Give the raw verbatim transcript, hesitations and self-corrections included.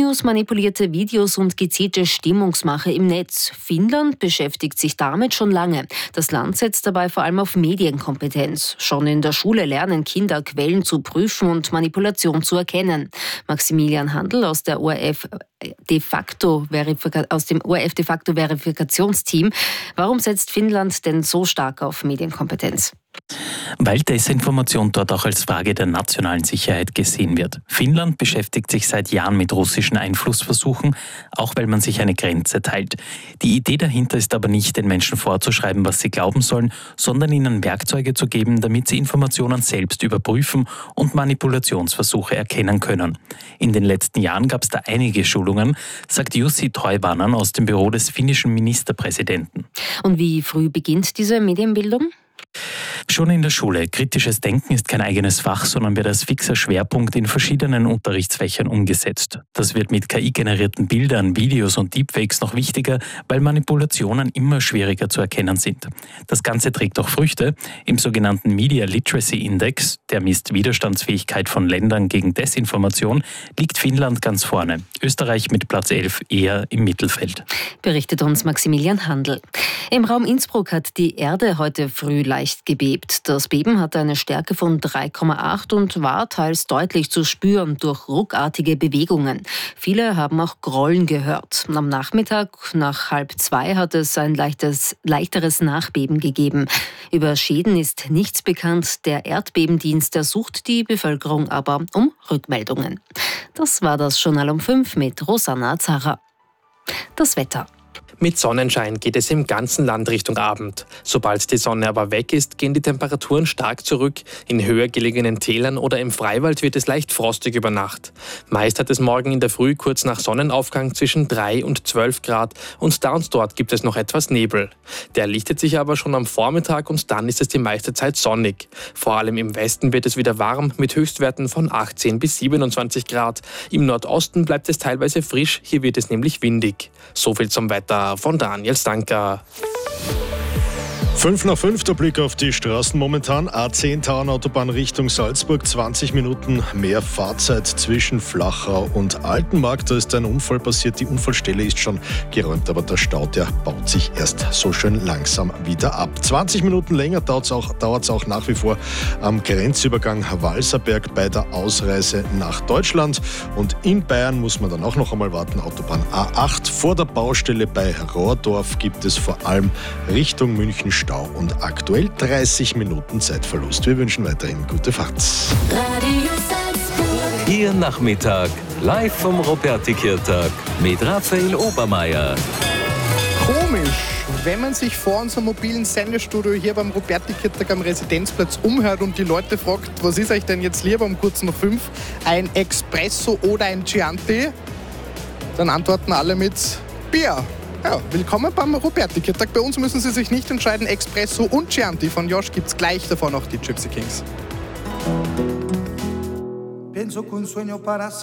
News, manipulierte Videos und gezielte Stimmungsmache im Netz. Finnland beschäftigt sich damit schon lange. Das Land setzt dabei vor allem auf Medienkompetenz. Schon in der Schule lernen Kinder, Quellen zu prüfen und Manipulation zu erkennen. Maximilian Handl aus der O R F de facto aus dem O R F de facto Verifikationsteam. Warum setzt Finnland denn so stark auf Medienkompetenz? Weil Desinformation dort auch als Frage der nationalen Sicherheit gesehen wird. Finnland beschäftigt sich seit Jahren mit russischen Einflussversuchen, auch weil man sich eine Grenze teilt. Die Idee dahinter ist aber nicht, den Menschen vorzuschreiben, was sie glauben sollen, sondern ihnen Werkzeuge zu geben, damit sie Informationen selbst überprüfen und Manipulationsversuche erkennen können. In den letzten Jahren gab es da einige Schulungen, sagt Jussi Toivanen aus dem Büro des finnischen Ministerpräsidenten. Und wie früh beginnt diese Medienbildung? Schon in der Schule. Kritisches Denken ist kein eigenes Fach, sondern wird als fixer Schwerpunkt in verschiedenen Unterrichtsfächern umgesetzt. Das wird mit K I-generierten Bildern, Videos und Deepfakes noch wichtiger, weil Manipulationen immer schwieriger zu erkennen sind. Das Ganze trägt auch Früchte. Im sogenannten Media Literacy Index, der misst Widerstandsfähigkeit von Ländern gegen Desinformation, liegt Finnland ganz vorne. Österreich mit Platz elf eher im Mittelfeld. Berichtet uns Maximilian Handl. Im Raum Innsbruck hat die Erde heute früh leicht gebebt. Das Beben hatte eine Stärke von drei Komma acht und war teils deutlich zu spüren durch ruckartige Bewegungen. Viele haben auch Grollen gehört. Am Nachmittag nach halb zwei hat es ein leichtes, leichteres Nachbeben gegeben. Über Schäden ist nichts bekannt. Der Erdbebendienst ersucht die Bevölkerung aber um Rückmeldungen. Das war das Journal um fünf mit Rosanna Zara. Das Wetter. Mit Sonnenschein geht es im ganzen Land Richtung Abend. Sobald die Sonne aber weg ist, gehen die Temperaturen stark zurück. In höher gelegenen Tälern oder im Freiwald wird es leicht frostig über Nacht. Meist hat es morgen in der Früh kurz nach Sonnenaufgang zwischen drei und zwölf Grad und da und dort gibt es noch etwas Nebel. Der lichtet sich aber schon am Vormittag und dann ist es die meiste Zeit sonnig. Vor allem im Westen wird es wieder warm mit Höchstwerten von achtzehn bis siebenundzwanzig Grad. Im Nordosten bleibt es teilweise frisch, hier wird es nämlich windig. So viel zum Wetter von Daniel Stanker. Fünf nach fünf, der Blick auf die Straßen momentan. A zehn Tauernautobahn Richtung Salzburg, zwanzig Minuten mehr Fahrzeit zwischen Flachau und Altenmarkt. Da ist ein Unfall passiert, die Unfallstelle ist schon geräumt, aber der Stau, der baut sich erst so schön langsam wieder ab. zwanzig Minuten länger dauert es auch, dauert's auch nach wie vor am Grenzübergang Walserberg bei der Ausreise nach Deutschland. Und in Bayern muss man dann auch noch einmal warten, Autobahn A acht. Vor der Baustelle bei Rohrdorf gibt es vor allem Richtung München Stau und aktuell dreißig Minuten Zeitverlust. Wir wünschen weiterhin gute Fahrt. Ihr Nachmittag live vom Robertikirtag mit Raphael Obermeier. Komisch, wenn man sich vor unserem mobilen Sendestudio hier beim Robertikirtag am Residenzplatz umhört und die Leute fragt, was ist euch denn jetzt lieber um kurz nach fünf, ein Espresso oder ein Chianti, dann antworten alle mit Bier. Ja, willkommen beim Robertikirtag. Bei uns müssen Sie sich nicht entscheiden. Espresso und Chianti von Josh gibt's gleich davor noch die Gypsy Kings.